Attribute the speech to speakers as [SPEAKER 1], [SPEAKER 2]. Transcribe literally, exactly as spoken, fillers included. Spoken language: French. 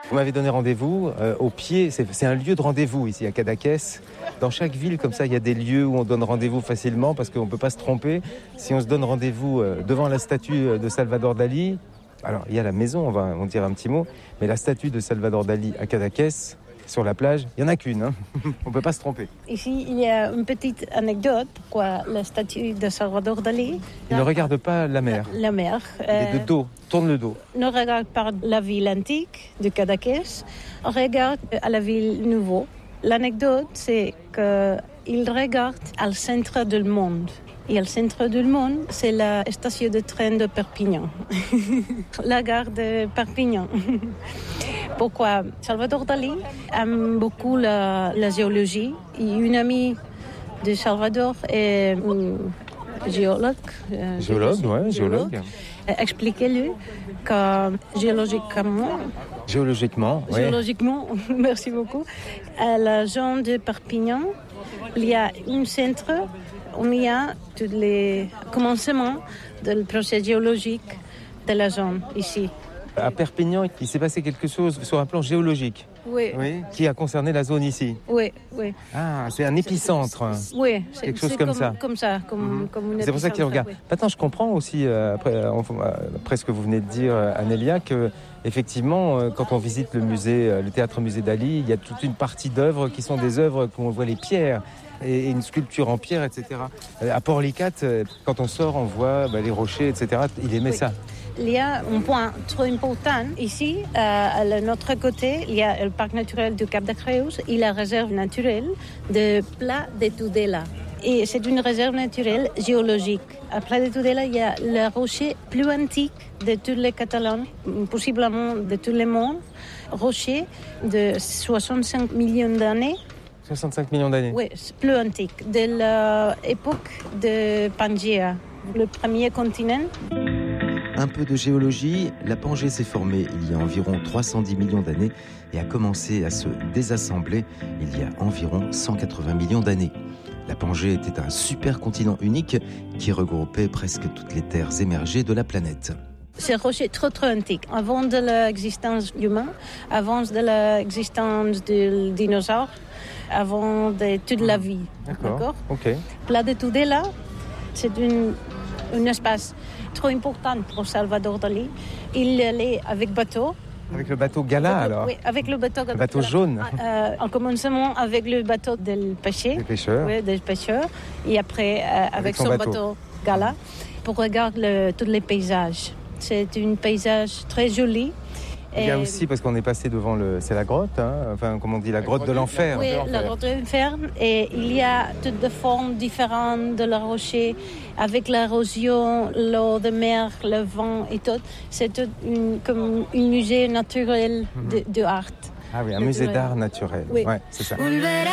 [SPEAKER 1] Vous m'avez donné rendez-vous euh, au pied, c'est, c'est un lieu de rendez-vous ici à Cadaqués. Dans chaque ville, comme ça, il y a des lieux où on donne rendez-vous facilement parce qu'on ne peut pas se tromper. Si on se donne rendez-vous euh, devant la statue de Salvador Dali, alors il y a la maison, on va en dire un petit mot, mais la statue de Salvador Dali à Cadaqués, sur la plage, il n'y en a qu'une, hein. On ne peut pas se tromper.
[SPEAKER 2] Ici, il y a une petite anecdote. Pourquoi la statue de Salvador Dali...
[SPEAKER 1] Il ne regarde pas la mer.
[SPEAKER 2] La mer.
[SPEAKER 1] Il est de dos, tourne le dos.
[SPEAKER 2] Ne regarde pas la ville antique de Cadaqués, on regarde à la ville nouvelle. L'anecdote, c'est qu'il regarde au centre du monde. Et au centre du monde, c'est la station de train de Perpignan. La gare de Perpignan. Pourquoi? Salvador Dali aime beaucoup la, la géologie. Et une amie de Salvador est un géologue. Euh,
[SPEAKER 1] géologue, oui, géologue.
[SPEAKER 2] Expliquez-lui que géologiquement,
[SPEAKER 1] Géologiquement, oui.
[SPEAKER 2] Géologiquement, merci beaucoup, à la zone de Perpignan, il y a un centre où il y a tous les commencements du processus géologique de la zone ici.
[SPEAKER 1] À Perpignan, il s'est passé quelque chose sur un plan géologique.
[SPEAKER 2] Oui.
[SPEAKER 1] Oui. Qui a concerné la zone ici.
[SPEAKER 2] Oui, oui.
[SPEAKER 1] Ah, c'est un épicentre.
[SPEAKER 2] C'est, oui, c'est
[SPEAKER 1] quelque chose
[SPEAKER 2] c'est
[SPEAKER 1] comme,
[SPEAKER 2] comme
[SPEAKER 1] ça.
[SPEAKER 2] Comme ça, comme, mm-hmm. comme une
[SPEAKER 1] c'est pour ça qu'il regarde.
[SPEAKER 2] Oui.
[SPEAKER 1] Maintenant, je comprends aussi, euh, après, euh, après ce que vous venez de dire, euh, Anélia, que effectivement, euh, quand on visite le musée, euh, le théâtre-musée Dali, il y a toute une partie d'œuvres qui sont des œuvres où on voit les pierres. Et une sculpture en pierre, et cetera. À Port-Licat, quand on sort, on voit bah, les rochers, et cetera. Il aimait oui. ça.
[SPEAKER 2] Il y a un point très important ici, euh, à notre côté, il y a le parc naturel du Cap de Creus et la réserve naturelle de Pla de Tudela. Et c'est une réserve naturelle géologique. À Pla de Tudela, il y a le rocher plus antique de tous les Catalans, possiblement de tout le monde, rocher de soixante-cinq millions d'années.
[SPEAKER 1] soixante-cinq millions d'années.
[SPEAKER 2] Oui, c'est plus antique, de l'époque de Pangea, le premier continent.
[SPEAKER 3] Un peu de géologie, la Pangée s'est formée il y a environ trois cent dix millions d'années et a commencé à se désassembler il y a environ cent quatre-vingts millions d'années. La Pangée était un supercontinent unique qui regroupait presque toutes les terres émergées de la planète.
[SPEAKER 2] C'est un rocher trop trop antique, avant de l'existence humaine, avant de l'existence des dinosaures, avant de toute la vie.
[SPEAKER 1] D'accord,
[SPEAKER 2] D'accord
[SPEAKER 1] ok.
[SPEAKER 2] Pla de Tudela, c'est une, un espace trop important pour Salvador Dali. Il allait avec bateau.
[SPEAKER 1] Avec le bateau Gala,
[SPEAKER 2] avec,
[SPEAKER 1] alors
[SPEAKER 2] Oui, avec le bateau Gala.
[SPEAKER 1] Le bateau jaune.
[SPEAKER 2] Euh, en commencement avec le bateau del pêcher.
[SPEAKER 1] Des pêcheurs.
[SPEAKER 2] Oui, des pêcheurs. Et après, euh, avec, avec son, son bateau. bateau Gala, pour regarder le, tous les paysages. C'est un paysage très joli.
[SPEAKER 1] Il y a aussi, parce qu'on est passé devant le... C'est la grotte, hein, enfin, comment on dit, la grotte de l'enfer.
[SPEAKER 2] Oui,
[SPEAKER 1] de l'enfer.
[SPEAKER 2] la grotte de l'enfer. Et il y a toutes les formes différentes de la rocher, avec l'érosion, l'eau de mer, le vent et tout. C'est tout une, comme un musée naturel de, de art.
[SPEAKER 1] Ah oui, un musée d'art naturel.
[SPEAKER 2] Oui.
[SPEAKER 1] Ouais, c'est ça.